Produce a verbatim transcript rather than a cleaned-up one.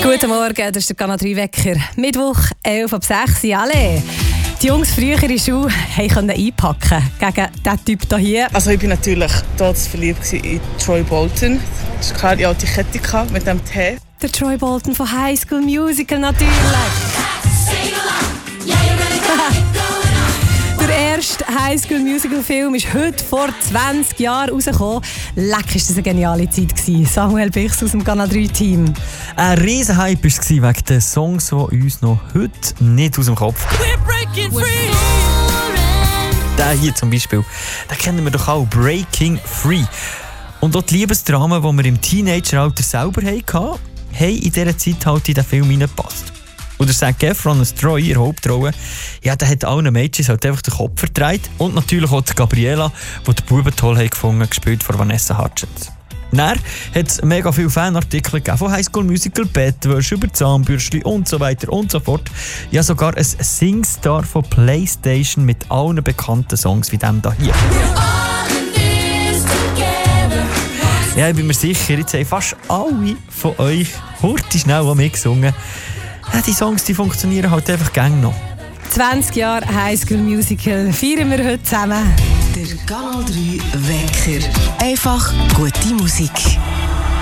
Guten Morgen, das ist der Kanal drei Wecker. Mittwoch, elf ab sechs, alle. Die Jungs früher in der Schule konnten einpacken gegen diesen Typ hier. Also ich war natürlich total verliebt in Troy Bolton. Das war klar, die alte Kette mit dem Tee. Der Troy Bolton von High School Musical natürlich. Der erste High School Musical Film ist heute vor zwanzig Jahren rausgekommen. Leck, ist das eine geniale Zeit gewesen. Samuel Bichs aus dem Kanal drei Team. Ein riesen Hype war es wegen den Songs, die uns noch heute nicht aus dem Kopf gehen. Der hier zum Beispiel, den kennen wir doch auch, Breaking Free. Und auch die Liebesdramen, die wir im Teenageralter selber hatten, haben in dieser Zeit halt in den Film hineingepasst. Und der Zac Efron als Troy, ihre Hauptrolle, ja, der hat allen Mädchen halt einfach den Kopf verdreht. Und natürlich auch die Gabriela, die die Buben toll haben gefunden, gespielt von Vanessa Hudgens. Dann hat es mega viele Fanartikel gegeben, von High School Musical, Bettwäsche, über Zahnbürstchen und so weiter und so fort. Ja, sogar ein Singstar von PlayStation mit allen bekannten Songs wie dem hier. Ja, ich bin mir sicher, jetzt haben fast alle von euch hurtig schnell an mich gesungen. Ja, die Songs die funktionieren halt einfach gerne noch. zwanzig Jahre High School Musical feiern wir heute zusammen. Der Kanal drei Wecker. Einfach gute Musik.